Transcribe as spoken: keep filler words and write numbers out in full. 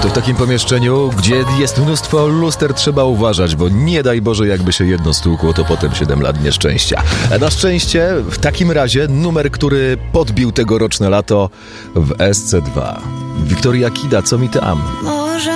To w takim pomieszczeniu, gdzie jest mnóstwo luster, trzeba uważać, bo nie daj Boże, jakby się jedno stłukło, to potem siedem lat nieszczęścia. A na szczęście w takim razie numer, który podbił tegoroczne lato w S C dwa. Wiktoria Kida, co mi tam?